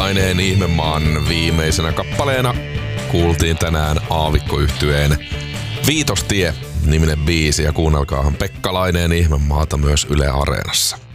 Laineen ihmemaan viimeisenä kappaleena kuultiin tänään Aavikko-yhtyeen Viitostie -niminen biisi ja kuunnelkaahan Pekka Laineen ihmemaata myös Yle Areenassa.